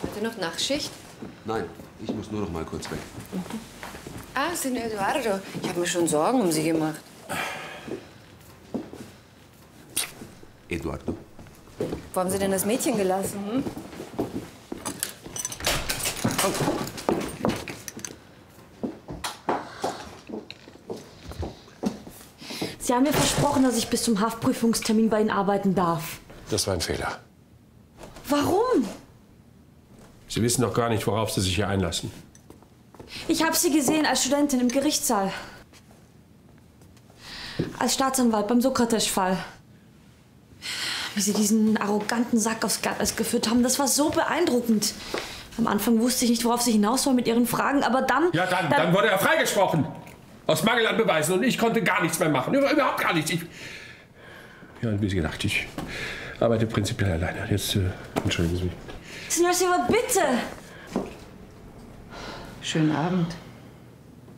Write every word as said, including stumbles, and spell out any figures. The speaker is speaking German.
Heute noch Nachtschicht? Nein, ich muss nur noch mal kurz weg. Mhm. Ah, Senor Eduardo. Ich habe mir schon Sorgen um Sie gemacht. Eduardo? Wo haben Sie denn das Mädchen gelassen? Hm? Oh. Sie haben mir versprochen, dass ich bis zum Haftprüfungstermin bei Ihnen arbeiten darf. Das war ein Fehler. Warum? Sie wissen doch gar nicht, worauf Sie sich hier einlassen. Ich habe Sie gesehen als Studentin im Gerichtssaal. Als Staatsanwalt beim Sokrates-Fall. Wie Sie diesen arroganten Sack aufs Glatteis geführt haben, das war so beeindruckend. Am Anfang wusste ich nicht, worauf Sie hinaus wollen mit Ihren Fragen, aber dann... Ja, dann, dann, dann wurde er freigesprochen. Aus Mangel an Beweisen. Und ich konnte gar nichts mehr machen. Überhaupt gar nichts. Ich ja, und wie Sie gedacht, ich arbeite prinzipiell alleine. Jetzt äh, entschuldigen Sie mich. Senor Silva, bitte! Schönen Abend.